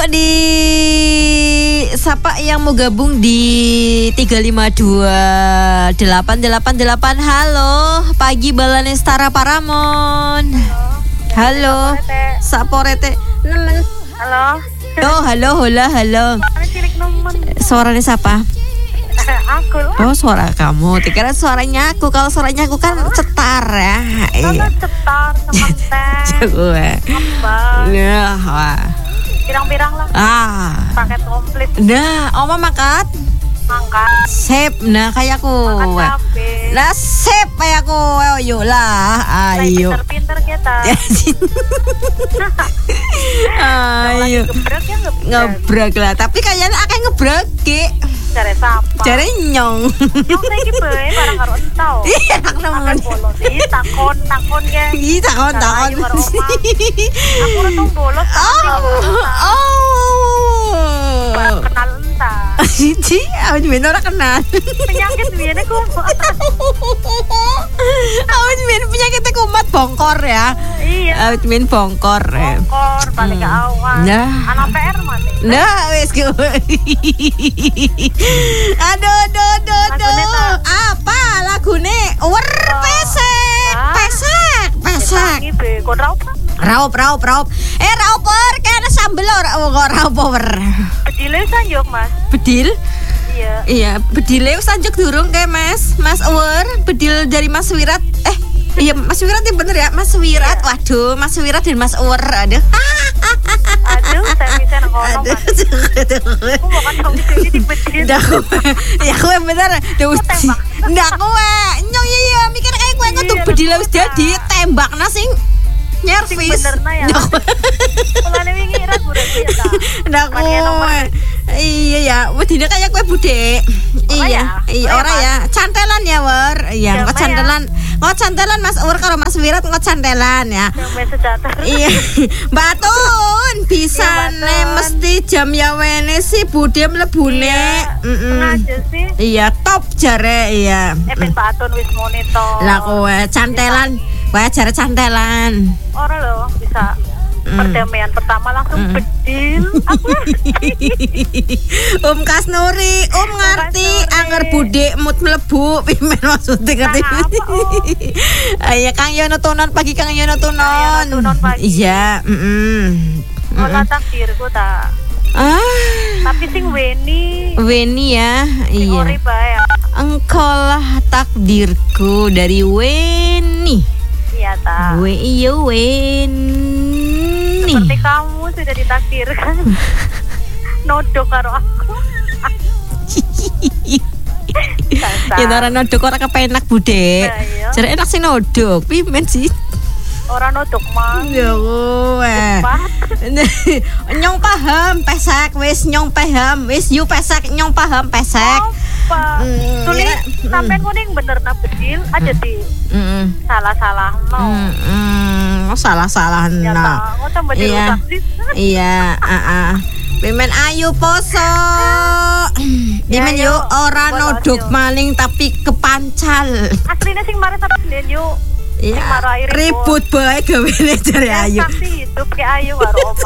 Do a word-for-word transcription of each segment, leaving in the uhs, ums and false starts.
di siapa yang mau gabung di tiga lima dua delapan delapan delapan. Halo, pagi Balanestara Paramon. Halo. Saporete. Nemen. Halo. Oh, halo, hola, halo. Suaranya siapa? Aku lah. Oh, suara kamu. Dikira suaranya aku. Kalau suaranya aku kan cetar ya. Iya. Cetar, semangat. Jago ya. Nah, wah. Pirang-pirang lah. Ah. Paket komplit. Nah, oma makat. Mangkat. Sip, nah kayak aku. Makan cabe. Nah, sip kayak aku. Ayo lah, ayo. Pinter-pinter kita. Ayo. Ngebrek ya ngebrek. Ngebrek lah, tapi kayaknya akeh ngebrek ki. Cari sapa? Cari nyong. Nyong saiki bae barang karo entau. Iya, enak nemen. Bolos iki takon, takon ya. Iya, takon, takon. Aku ora tau bolos. Oh. Oh. Kenal entah. Cici, awak ben ora kenal. Penyakit biyen ku. Awak ben penyakit kumat bongkor ya. Iya. Awak ben bongkor. Bongkor balik ke awan. Nah. Anak P R mati. Nah, wes gue. Aduh, aduh, aduh, aduh. Apa lagune? Wer pesek, pesek, pesek. Iki kok raup. Raup, raup, raup. Eh, raup wer kene sambel ora kok raup wer. Bedile sanjuk, Mas. Bedil? Iya. Iya, bedile sanjuk durung ke Mas. Mas Wer, bedil dari Mas Wirat. Eh, iya Mas Wirat ya bener ya, Mas Wirat. Waduh, Mas Wirat dan Mas Wer. Aduh. Aduh, saya bisa ngomong. Aku mau kan kamu sini di bedil. Ndak kowe. Ya kowe bener. Ndak kowe. Nyong iya iya mikir kayak kowe ngutuk bedil wis dadi tembakna sing nyervis. Benerna ya. Mulane wingi ragu-ragu ya ta. Ndak kowe. Iya ya, wedine kayak kowe budek. Iya, iya ora ya. Cantelan ya, Wer. Iya, kok cantelan. Kok cantelan Mas Wer karo Mas Wirat kok cantelan ya. Iya. Mbak Tun, bisa ne mesti jam ya wene si budhe mlebune. Heeh. sih. Iya, top jare iya. Eh ben Pak Tun wis monitor. Lah kowe cantelan, kowe jare cantelan. Ora lho, bisa perdamaian pertama langsung mm. bedil. Om Kas Nuri, Om ngerti angger budhe mut mlebu pimen maksude ngerti. Ayo Kang Yono Tunon pagi Kang Yono Tunon. Iya, heeh. Ora takdirku ta. Ah, tapi sing weni. Weni ya, iya. Engkau lah takdirku dari Weni. Iya ta. We iya Weni. Seperti kamu sudah ditakdirkan. Nodok karo aku. Ya ora nodok ora kepenak budhe. Jare enak sih nodok. Pimen sih? Ora nodok mah. Ya kowe. Nyong paham pesek wis nyong paham wis yu pesek nyong paham pesek. Apa? Tulis sampean kuning bener na bedil aja di. Heeh. Salah-salah no. Heeh. Salah-salah no. Iya. Iya, heeh. Pimen ayu poso. Pimen yo ora nodok maling tapi kepancal. Asline sing mare sampe yo. Iya, ribut bae gawene jare ayu. Saksi hidup ke ayu karo oma.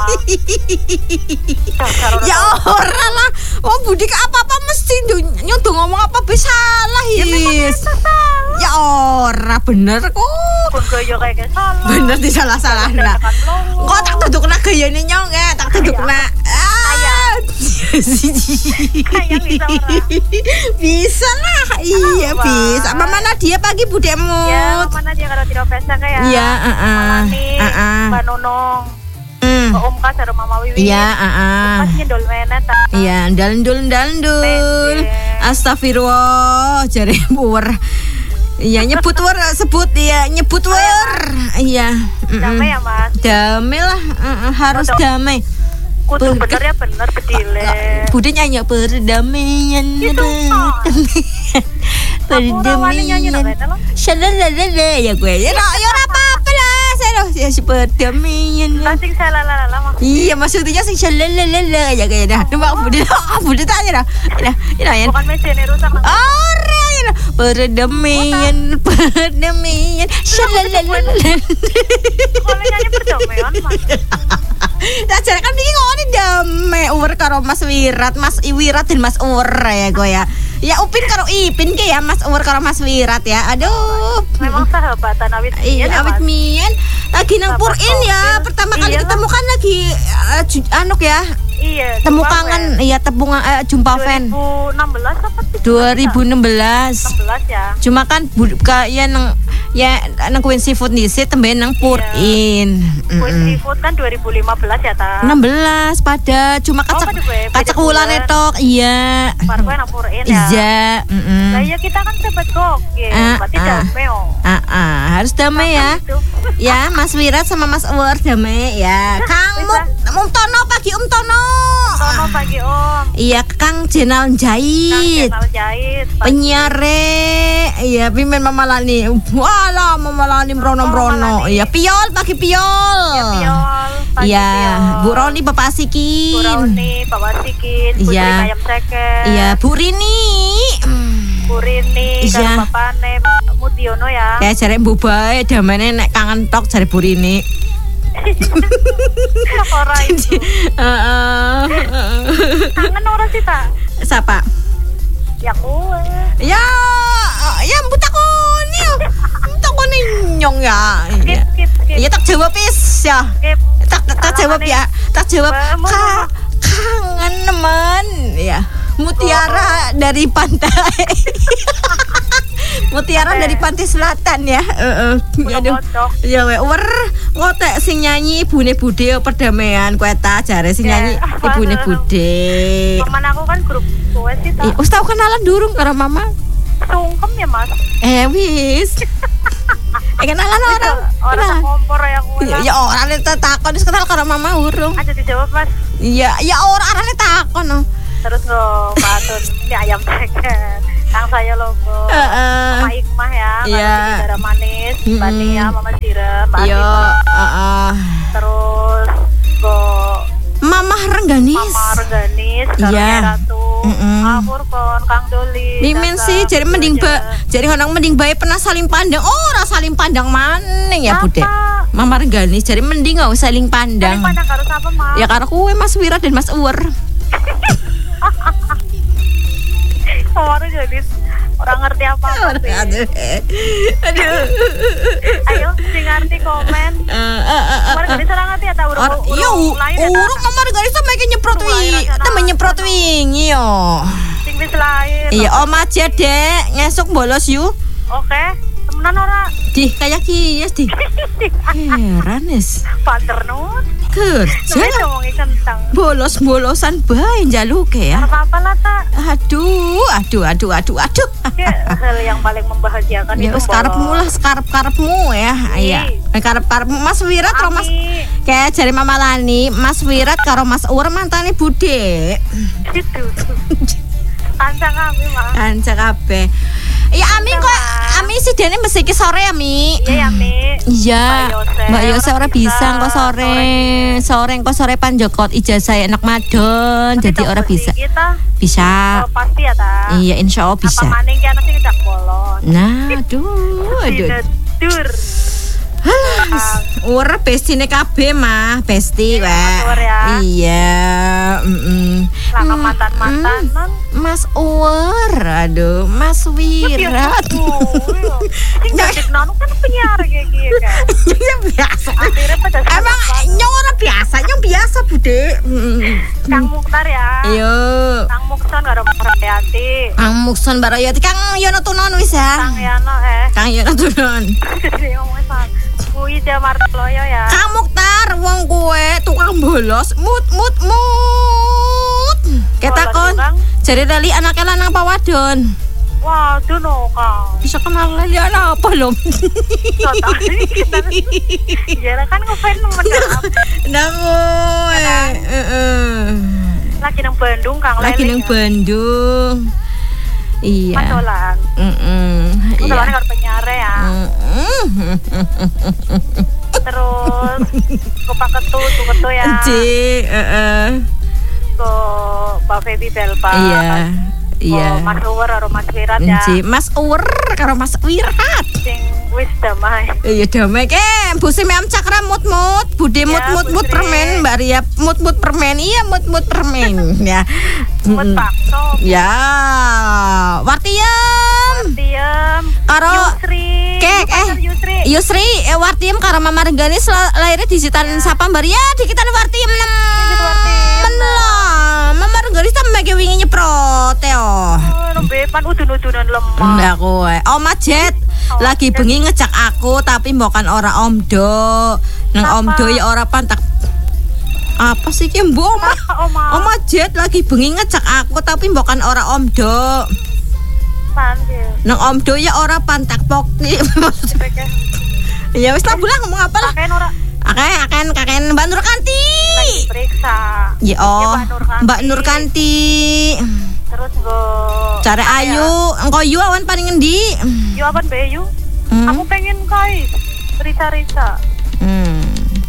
Ya ora lah. Oh Budi apa-apa mesti nyuduh ngomong apa bisa salah Is. Ya ora bener kok. Pun koyo kayak salah. Bener disalah-salahna. Kok tak dudukna gayane nyong ya, tak dudukna. Kayak bisa ora. Bisa lah. Iya bisa. Mama Nadia pagi budemu. Ya, Mama Nadia karo Tiro Pesa kayak. Iya, heeh. Heeh. Mbak Nonong. Om Kas karo Mama Wiwi. Iya, heeh. Pas nyendol menet ta. Iya, ndal-ndul ndal-ndul. Astagfirullah, jare wer. Iya, nyebut wer sebut iya, nyebut wer. Iya. Damai ya, Mas. Damai lah, harus damai. Kudu bener ya bener bedile. Bude nyanyi perdamaian. Perdamaian. Shalalala ya gue. Ya ya apa-apa lah. Saya ya si perdamaian. Sing salalala mah. Iya, maksudnya sing shalalala ya kayak dah. Numpak bude. Ah, bude tanya dah. Ya, ya. Bukan mesin rusak. Ora, ya perdamaian, perdamaian. Shalalalalan. Kalau nyanyi perdamaian Mas. Nah, jadi kan ini ngomongin damai Uwer karo Mas Wirat, Mas Wirat dan Mas Uwer ya gue ya. Ya Upin karo Ipin ke ya Mas Uwer karo Mas Wirat ya. Aduh. Memang sahabatan awit mien. Iya, awit mien. Lagi nang Purin ya. Pertama kali ketemu kan lagi uh, ju- anuk ya. Iya. Temu kangen, iya tepung uh, jumpa fan. dua ribu enam belas apa sih? dua ribu enam belas. enam belas ya. Cuma kan bu- kayak nang ya nang Queen Seafood nih sih temben nang Purin. Queen Seafood kan dua ribu lima belas ya ta. enam belas pada cuma kacak kacak wulan tok. Iya. Baru kan nang Purin ya. Iya, heeh. Lah ya kita kan sobat gok. Ya, berarti damai oh. Ah, ah, harus damai ya. Ya, Mas Wirat sama Mas Uwer damai ya. Kang Muk, Om Tono pagi Om Tono. Tono pagi Om. Iya, Kang Jenal Jahit. Kang Jenal Jahit. Penyiare, iya pimen Mama Lani. Walah, Mama Lani mrono-mrono. Iya, Piol pagi Piol. Iya, Piol. Iya, Bu Roni Bapak Sikin. Bu Roni Bapak Sikin. Putri Ayam Ceker. Iya, Bu Rini. Bu Rini, iya. Karo Bapane Mudiono ya. Kayak jare Bu Bae damane nek kangen tok jare Bu Rini. Ora itu. Heeh. Kangen ora sih ta? Siapa? Ya kowe. Ya, ya mbut takoni. Mbut takoni nyong ya. Skip, skip, skip. Ya tak jawab is ya. Skip. Tak tak jawab ya. Tak jawab. Ka, kangen teman ya. Mutiara oh. dari pantai. Mutiara okay. dari pantai selatan ya. Heeh. Uh, Aduh. Ya we wer ngotek sing nyanyi ibune Bude perdamaian kowe ta jare sing nyanyi yeah. ibune Bude. Paman aku kan grup kowe sih ta. Eh, wis tau kenalan durung karo Mama? Sungkem ya, Mas. Eh wis. Eh kenalan orang. Orang kompor ya kowe. Ya ora nek takon wis kenal karo Mama urung. Aja dijawab, Mas. Iya, ya ora arane takon. No. Terus lo patun di ayam ceker. Kang saya logo. Heeh. Mama Ikmah ya, Iya. Mama Manis, Mm-hmm. Mbak Nia, Mama Sirem, Mbak Iya, heeh. Terus go Mama Rengganis. Mama Rengganis, Kang Iya. Ratu, Mm-mm. Apurkon, Kang Doli. Mimin sih jadi mending ba, jadi honang mending bae pernah saling pandang. Oh, ora saling pandang maning ya, Bude. Mama Rengganis jadi mending enggak usah saling pandang. Saling pandang karo sapa, Mas? Ya karo kowe Mas Wirat dan Mas Uwer. Orang jadi orang ngerti apa-apa sih. Aduh. Aduh. Ayo, sing ngerti komen. Kemarin gak bisa ngerti ya tahu urung. Iya, urung Mama Rengganis sama iki nyemprot wingi. Temen nyemprot wingi yo. Sing wis lahir. Iya, Om aja, Dek. Ngesuk bolos yu. Oke, temenan ora? Dih, kayak kies, Dih. Heran es. Panter nun. Kerja ngomongin kentang. Bolos-bolosan bae njaluke ya. Apa-apa lah, Ta. Aduh, aduh, aduh, aduh, aduh. Ya, hal yang paling membahagiakan ya, itu karepmu lah, karep-karepmu ya. Iya. Karep-karepmu Mas Wirat karo Mas kayak jari Mama Lani, Mas Wirat karo Mas Uwer mantane Bude. Gitu. Kanca kabeh, Mas. Kanca kabeh. Ya Ami kok Ami sih dene mesti ki sore ya Mi. Iya ya Mi. Iya. Mbak Yose ora bisa kok sore. Sore kok sore panjokot ijazah anak madon jadi ora bisa. Kita bisa. Oh, pasti ya ta. Iya insyaallah bisa. Apa maning ki anak sing ngejak bolos. Nah, aduh, aduh. Dur. Ora bestine kabeh mah, besti wae. Iya, heeh. Lah mantan-mantanan Mas Uwer, aduh, Mas Wirat. Sing dadi nanu kan penyiar kayak gitu kan. Ya biasa. Akhirnya pada emang nyong ora biasa, nyong biasa, Bude. Kang Mukhtar ya. Iya. Kang Mukson karo Barayati. Kang Mukson Barayati, Kang Yono Tunon wis ya. Kang Yono eh. Kang Yono Tunon. Kuwi dia Martloyo ya. Kang Mukhtar wong kowe tukang bolos, mut mut mut. Ketakon. Jare Lali anake lanang apa wadon? Waduh no, Kang. Bisa kenal Lali anak apa lho? Ya kan ngefan menang. Nah kowe. Heeh. Lagi nang Bandung, Kang Lali. Lagi nang Bandung. Iya. Padolan. Heeh. Iya. Padolan karo penyare ya. Terus Kopak Ketu, Ketu ya. Ci, heeh. Ko Mbak Feby Belpa. Iya. Iya. Oh, Mas Uwer karo Mas Wirat ya. Nji, Mas Uwer karo Mas Wirat. Sing wis damai. Iya damai ke, busi meam cakra mut-mut, bude mut-mut-mut permen, Mbak Ria, mut-mut permen, iya mut-mut permen, ya. Mut bakso. Ya, wartiem. Wartiem. Karo Yusri. Kek eh Yusri. Yusri eh, wartiem karo Mama Renggani lahirnya di Sitan Sapa Mbak Ria, di kita wartiem nem. Lah, Mama Renggani sampe ke wingi nyeprot yo. Oh, nembe pan udun-udunan lemah. Ndak kowe. Oma Jet Oh, lagi Jet. bengi ngejak aku tapi mbokan ora omdo. Nang Apa? omdo ya ora pantak. Apa sih ki mbok Oma? Apa, Oma? Oma Jet lagi bengi ngejak aku tapi mbokan ora omdo. Pan dia. Nang omdo ya ora pantak poki. Dipeke. Ya wis lah bulan ngomong apa lah. Pakein ora Akeh aken kaken Mbak Nur Kanti. lagi periksa. Ya oh, Ya, Mbak Nur Kanti. Mbak Nur Kanti. Terus nggo Cara ayu, engko yu awan paling ngendi? Yo apa be yu? Hmm. Aku pengen kai. Cerita-cerita. Hmm.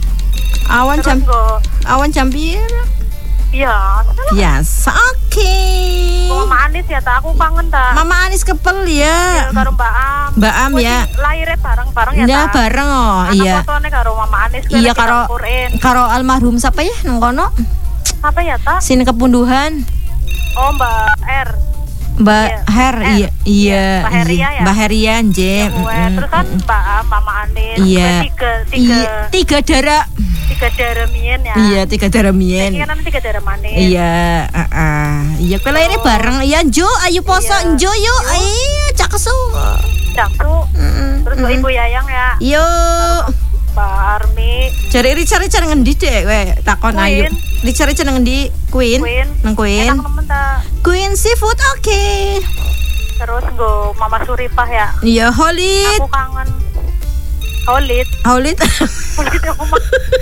Awan Terus jam nggo awan jam pira? iya, Biasa. Oke. Mama Anis ya ta, aku kangen ta. Mama Anis kepel ya. Ya, karo Mbak Am. Mbak Am Wes, ya. Lahirnya bareng-bareng ya Ya ta. bareng oh, Ana iya. fotone karo Mama Anis. Iya karo karo almarhum siapa ya nang kono? apa ya ta? Sini kepunduhan. Oh Mbak R. Mbak Iya. Her, R. iya, iya, Mbak Heria ya? Mbak Heria, nje. Ya, gue. Mm-mm. Terus kan Mbak Am, Mama Anis. Iya. Gue tiga, tiga, Iya, tiga darah. tiga darah mien ya. Iya, tiga darah mien. Ini kan tiga darah manis. Iya, heeh. Iya, kowe lahirnya bareng. Iya, Jo, ayo poso, Iya. Jo yuk. Ayo, cak kesu. Jaksu. Mm-mm. Terus Mbak Ibu Yayang ya. Yuk. Mbak Armi. Cari Richard-Richard ngendi dek kowe takon ayo. Queen. Richard-Richard ngendi? Queen. Queen. Nang Queen. Enak nemen ta. Queen seafood oke. Terus nggo Mama Suripah ya. Iya, Holit. Aku kangen. Holit. Holit. Holit aku mah.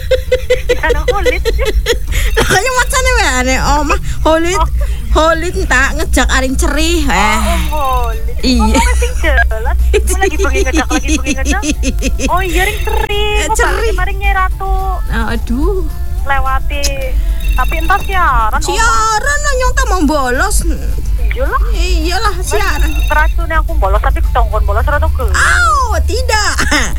Kan Holit. Kayaknya macane wae ane omah Holit. Oh. Holit tak ngejak aring cerih. Eh. Om Holit. Iya. Oh, sing jalan. Aku lagi bengi ngejak, lagi bengi ngejak. Oh iya ring cerih. Eh, Kok cerih. Kemarin Nyai Ratu Aduh. lewati. Tapi entah siaran. Om. Siaran lah nyong tak mau bolos. Iya lah. Iyalah siaran. Teracunnya aku bolos tapi ketongkon bolos rata ke. Au, tidak.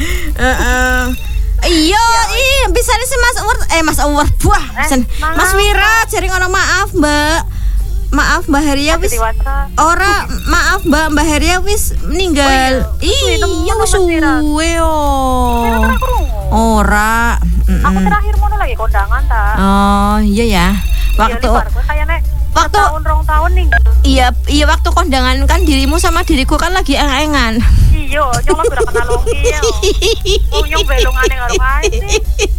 Heeh. Iya, ih, bisa nih si Mas Uwer, eh Mas Uwer, buah, Eh, sen. maaf, Mas Wira, cari ngono maaf, Mbak. Maaf Mbak Heria wis. Dewasa. Ora, maaf Mbak, Mbak Heria wis meninggal. Oh iya. Suwe, Iya, temen wis Mas Wira. suwe Kira oh. terakhir krungu. Ora. Aku Mm-mm. terakhir mau lagi kondangan ta. Oh, iya ya. Waktu kayaknya waktu- tahun rong tahun nih. iya, iya waktu kondangan kan dirimu sama diriku kan lagi eng-engan. Iya, nyong lah udah kenal longi ya. Oh, nyong belong aneh karo kae sih.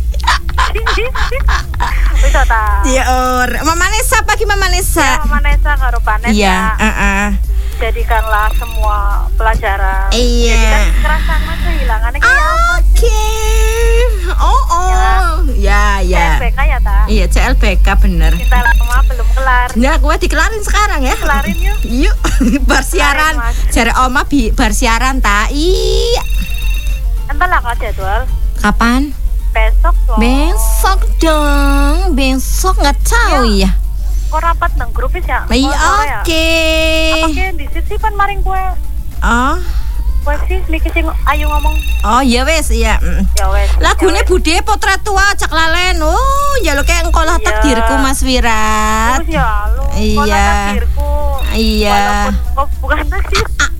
Bisa ta. Iya, or. Mama Nesa pagi Mama Ya, Nesa. Mama Nesa karo Panet Iya, ya. heeh. Jadikanlah semua pelajaran. Iya. Jadikan kerasannya kehilangannya kayak apa? Oke. Oh, oh. Ya, ya. C L B K ya ta. Iya, C L B K bener. Cinta lama belum kelar. Nah, gue dikelarin sekarang ya. Kelarin yuk. Yuk, bar siaran. Kelarin, Mas. Jare oma bi bar siaran ta. Iya. Entar lah kak jadwal. Kapan? Besok loh. Besok dong. Besok nggak tahu ya. Kok rapat nang grupis ya? Iya, Kok sore ya? oke. Apa ke di sisi kan maring kue. Oh, Kue sih mikir sing ayo ngomong. oh iya wes, iya. Mm. Ya wes. Lagune ya wes. Bude Potret Tua cak lalen. Oh, ya lo kayak engkau lah Iya. takdirku Mas Wirat. Terus ya lu. Iya. Takdirku. Iya. Walaupun kok bukan takdir.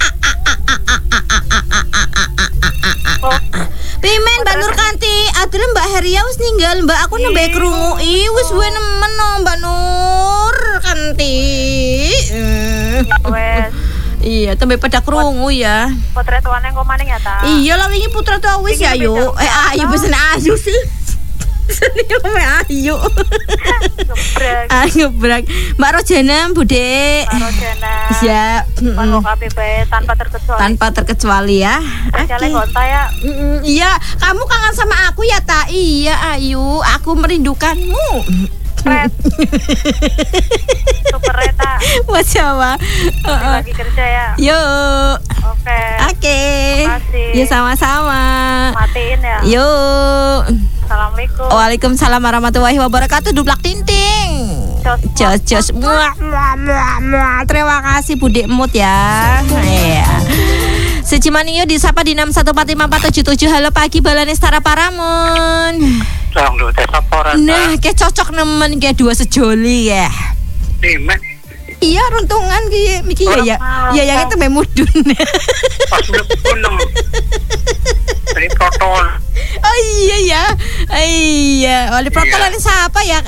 Oh, Pimen Mbak Nur Kanti, akhirnya Mbak Heria wis ninggal, Mbak aku nembe krungu. Ih, wis suwe nemen no Mbak Nur Kanti. Eh. ya wes. Iya, tembe pada krungu ya. Potret tuane kok maning ya ta. Iya lah wingi putra tuh wis ya Wingi ayu. beda. Eh ayu pesen ayu sih. Seni ome ayu. Gebrek. Ah ngebrak. Mbak Rojana, Bude. Karo Jana. Siap. Karo K P P tanpa terkecuali. Tanpa terkecuali ya. Jalan Oke. gonta ya. Mm, iya, kamu kangen sama aku ya, Ta? Iya, Ayu, aku merindukanmu. Red. Super Reta. Buat Jawa. Lagi kerja ya. Yuk. Oke. Oke. Makasih. Ya sama-sama. Matiin ya. Yuk. Assalamualaikum. Waalaikumsalam warahmatullahi wabarakatuh. Duplak tinting. Jos jos. Terima kasih Bude Emut ya. Iya. Secimanio disapa di enam satu empat lima empat tujuh tujuh. Halo pagi Balane Setara Paramon. Nah, kayak cocok nemen kayak dua sejoli ya. Dimen. Iya runtungan ki miki ya ya. Ya yang itu memudun. Pas belum. Dari protol. Oh iya ya. Iya, oleh protol ini siapa ya?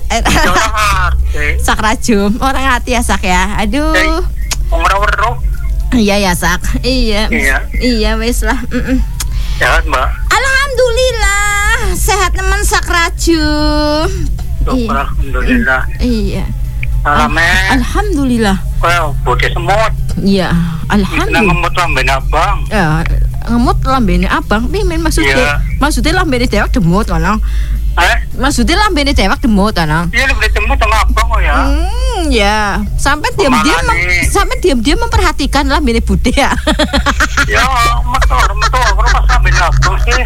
Sak Rajum. Orang hati ya Sak ya. Aduh. Ora-ora. Iya ya Sak. Iya. Iya. Iya wis lah. Heeh. Sehat, Mbak. Alhamdulillah. Sehat teman Sak Rajum. Alhamdulillah. Iya. Alamen. Alhamdulillah. Well, bodi semut. Iya, alhamdulillah. Ngemut lambene abang. Ya, ngemut lambene abang. Pimen maksudnya? Iya. Maksudnya lambene dewek demut ngono. Eh? Maksudnya lambene dewek demut ngono. Iya, lambene demut tengah abang kok ya. Hmm, ya. Sampai diam-diam mem- sampai diam-diam memperhatikan lambene bude ya. Ya, motor, motor, ora pas lambene abang sih.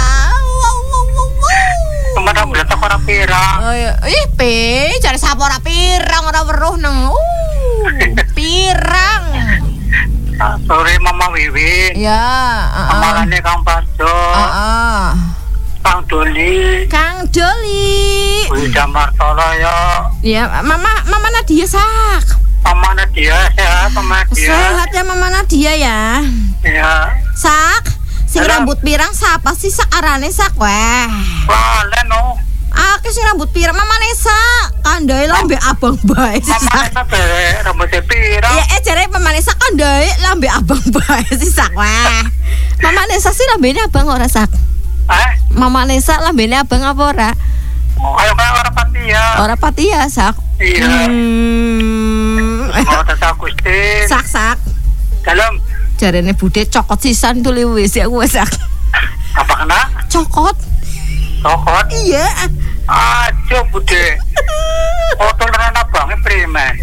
Kemana berita ora pirang. Oh iya, ih pe, cari sapa ora pirang ora weruh nang. Uh, pirang. Sore Mama Wiwin. Ya, heeh. Amarane Kang Parjo. Heeh. Kang Doli. Kang Doli. Udah Martola ya. Ya, Mama Mama Nadia Sak. Mama Nadia sehat, Mama Nadia. Sehat ya Mama Nadia ya. Iya. Sak. Sing Halo. rambut pirang siapa sih Sak arane Sak weh. Walen no. Aku sing rambut pirang Mama Nesa. Kandhae lambe abang bae sih Mama Sak. Nesa bere rambutnya pirang. Ya eh jare Mama Nesa kandhae lambe abang bae sih Sak weh. Mama Nesa sih lambene abang ora Sak. Eh? Mama Nesa lambene abang apa ora? Oh, ayo kayak orang pati ya. Ora pati ya Sak. Iya. Hmm. Mau tata Agustin. Sak Sak. Dalam. Jarene bude cokot sisan tuh wis ya gue Sak. Apa kena? Cokot. Cokot. Iya. Ajo bude. Foto lenan abangnya primen.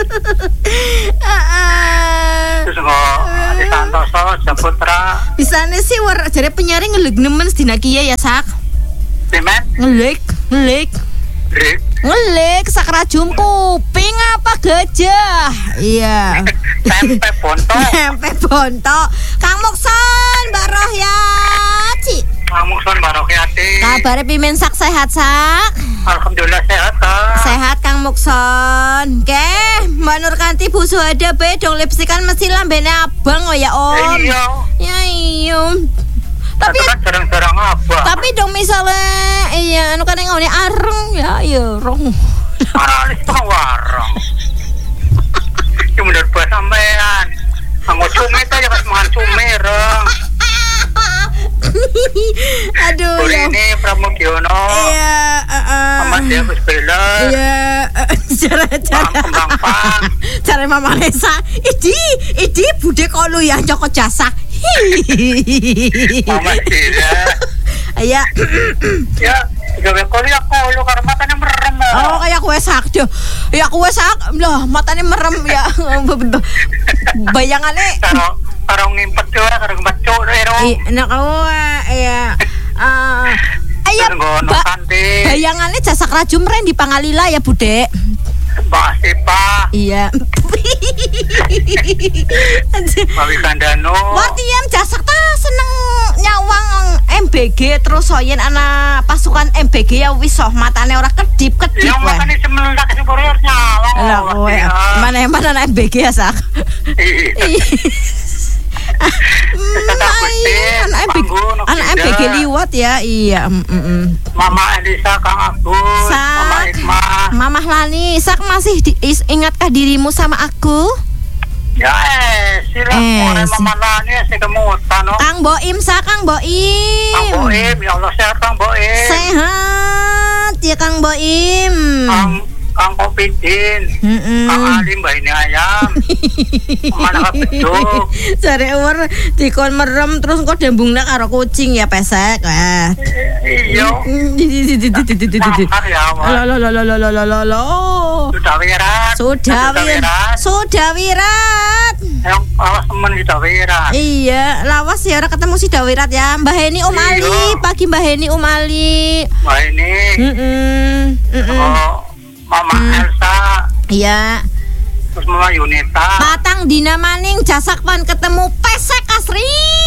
Terus kok di Santoso, Saputra. Bisane sih war jare penyaring ngeleg nemen sedina kiye ya Sak. Primen? Ngeleg, ngeleg. Rik. Ngeleg Sak Rajum kuping apa gajah? Iya. Tempe bonto. Tempe bonto. Kang Mukson, Mbak Rohyati. Kang Mukson Barokyati. Kabare pimen Sak sehat Sak? Alhamdulillah sehat Kak. Sehat Kang Mukson. Ke, Mbak Nurkanti Bu Suhada be dong lipstikan mesti lambene abang oh ya Om. Iya. Ya iya. Tapi kan jarang-jarang apa? tapi dong misalnya iya anu kan ngene areng ya iya rong. Aralis tengah warung. Itu bener buat sampean. Anggo cumi itu ya pas mangan cumi reng. Aduh Kali ya. ini Pramugiono. Iya, heeh. Sama dia Gus Bela. Iya, cara-cara. Kembang pang. Cara Mama Nesa. Idi, idi bude kono ya Joko Jasa. Mama Dira. Iya. Ya, gawe koli aku lu karo matane merem. Oh, kayak kue sak tuh. Ya kue sak, loh matanya merem ya. Bayangannya. Karo karo ngimpet yo karo ngimpet cuk ero. Iya, enak kue, iya. Ah, ayo. Bayangannya Jasa Rajum ren di Pangalila ya, Bude. Mbak Sipa. Iya. Bawi Kandano. Wartiem Jasa ta seneng nyawang M B G terus soyen anak pasukan M B G ya wis soh matane ora kedip-kedip Ya wae. makane sementak superior nyawang. Lah kowe mana mana anak M B G ya sak. Anak M B G, anak M B G liwat ya, iya. Mm, mm, mm. Mama Elisa, Kang Agus, Mama Ikmah. Mama Lani, Sak masih di, is, ingatkah dirimu sama aku? Ya eh, sila Eh, eh, si- Mama Lani, si kemutan no. Kang Boim, Sak Kang Boim. Kang Boim, ya Allah sehat Kang Boim. Sehat ya Kang Boim. Kang Kang Kopidin. Mm-mm. Kang Ali Mbak ini ayam. Mana beduk. Jare umur dikon merem terus kok dembungna karo kucing ya pesek. Eh. Iya. Mangkar ya, Mas. Lo lo lo lo lo lo lo lo. Sudah wirat. Sudah wirat. Sudah wirat. Yang awas temen si Dawirat. Iya, lawas ya ora ketemu si Dawirat ya. Mbah Heni Umali, Iya. pagi Mbah Heni Umali. Wah ini. Heeh. Heeh. Oh, Mama Hmm. Elsa. Iya. Terus Mama Yunita. Patang dina maning jasak pan ketemu pesek asri.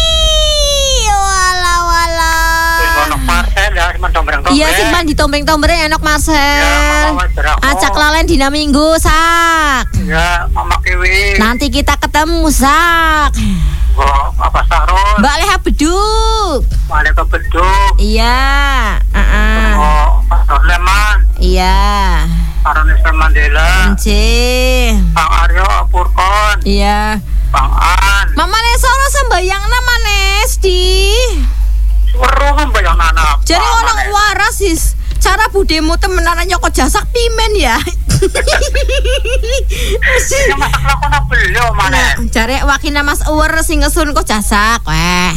Wala wala. Terus Mono Marcel ya, si Tombreng-tombreng. Iya sih pan ditombeng-tombreng enok Ya, Marcel. Mama Wadrako. Acak lalen dina Minggu sak. Ya, Mama Kiwi. Nanti kita ketemu sak. Oh, apa Sarul. Mbak Leha Beduk. Balik ke Beduk. Iya. Heeh. Oh, Pastor Leman. Iya. Aronisa Mandela. Nggih. Bang Aryo Purkon. Iya. Bang An. Mama Nesoro sembayang nama Nesti. Seru kan bayang anak. Jadi orang waras sis. Cara budemu temenan nyokot jasak pimen ya. Ya masak lakon apa beliau mana? Cari wakina Mas Uwer sing ngesun kok jasak. Weh.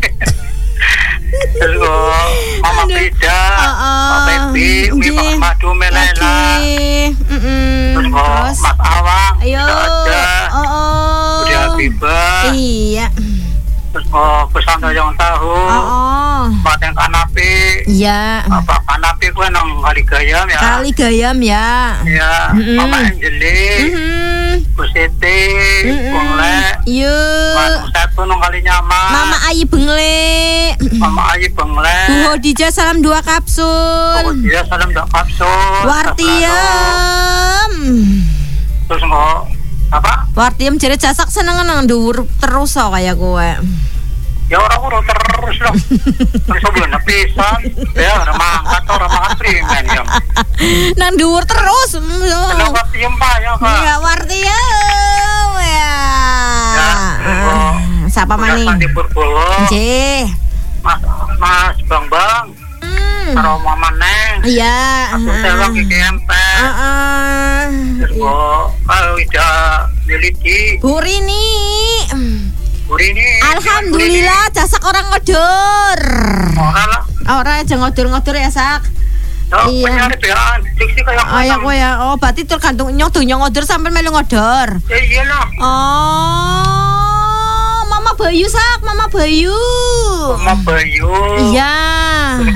Terus kok Mama Aduh. Frida, Heeh. Pak Pepi, Umi Nggih. Pak Madu Melela. Lagi. Mm-mm. Terus kok Terus. Mas Awang, Ayo. udah ada. Oh, oh. Udah Habibah. Iya. Terus kok pesan yang tahu. Oh, oh. Paten Kanapi. Iya. Apa Kanapi gue nang kali gayam ya. Kali gayam ya. Ya, Mm-mm. Mama Anjeli, Mhm. Bu Siti, Mm-mm. Bung Le, Yuk. Manu Satu nang kali nyaman. Mama Ayi Bengle. Mama Ayi Bengle. Bu Hodijah salam dua Oh, kapsul. dia salam dak kapsul. Wartiem. Terus mau apa? Wartiem jadi jasak seneng nang dhuwur terus kok kaya kowe. Ya orang urut terus loh. Terus sebelum pisan, ya orang mangkat orang makan primen ya. Nang dhuwur terus. Kenapa tiem pak ya pak? Ya Wartiem ya. Ya, Ah, Siapa maning? Di Purbowo, Nggih. Mas Mas Bang Bang, Hmm. karo Mama Neng, Iya. aku sewa Kiki Empen. Heeh. Terus kok kalau tidak miliki Bu Rini. Burini. Alhamdulillah jasak orang ngodor. Orang lah. Orang aja ngodor-ngodor ya sak. Oh, Iya. penyari beaan, diksi kayak Oh ya kowe ya. Oh berarti tergantung nyong dunya ngodor sampai melu ngodor. Ya iyalah. Oh, Mama Bayu sak, Mama Bayu. Mama Bayu. Iya.